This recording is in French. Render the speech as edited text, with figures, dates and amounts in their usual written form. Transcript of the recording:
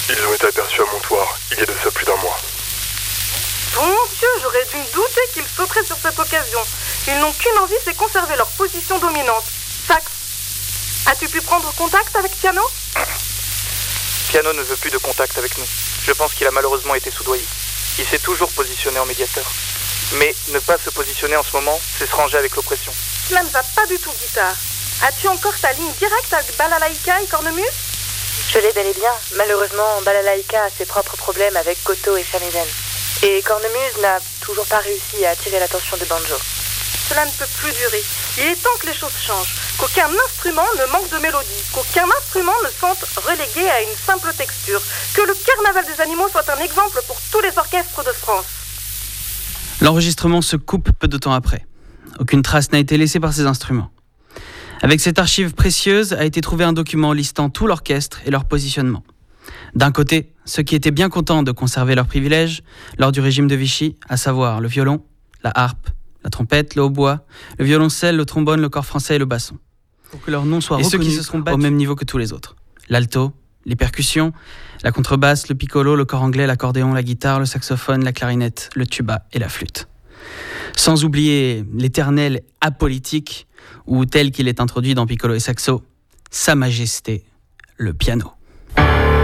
Ils ont été aperçus à Montoire, il y a de ça plus d'un mois. Bon Dieu, j'aurais dû me douter qu'ils sauteraient sur cette occasion. Ils n'ont qu'une envie, c'est conserver leur position dominante. Saxe, as-tu pu prendre contact avec Piano ? Piano ne veut plus de contact avec nous. Je pense qu'il a malheureusement été soudoyé. Il s'est toujours positionné en médiateur. Mais ne pas se positionner en ce moment, c'est se ranger avec l'oppression. Cela ne va pas du tout, Guitare. As-tu encore ta ligne directe avec Balalaïka et Cornemuse ? Je l'ai bel et bien. Malheureusement, Balalaïka a ses propres problèmes avec Koto et Shamisen. Et Cornemuse n'a toujours pas réussi à attirer l'attention de Banjo. Cela ne peut plus durer. Il est temps que les choses changent. Qu'aucun instrument ne manque de mélodie. Qu'aucun instrument ne se sente relégué à une simple texture. Que le carnaval des animaux soit un exemple pour tous les orchestres de France. L'enregistrement se coupe peu de temps après. Aucune trace n'a été laissée par ces instruments. Avec cette archive précieuse a été trouvé un document listant tout l'orchestre et leur positionnement. D'un côté, ceux qui étaient bien contents de conserver leurs privilèges lors du régime de Vichy, à savoir le violon, la harpe, la trompette, le hautbois, le violoncelle, le trombone, le cor français et le basson. Pour que leur nom soit reconnu, ceux qui se seront battus au même niveau que tous les autres. L'alto, les percussions, la contrebasse, le piccolo, le cor anglais, l'accordéon, la guitare, le saxophone, la clarinette, le tuba et la flûte. Sans oublier l'éternel apolitique, ou tel qu'il est introduit dans Piccolo et Saxo, Sa Majesté, le piano.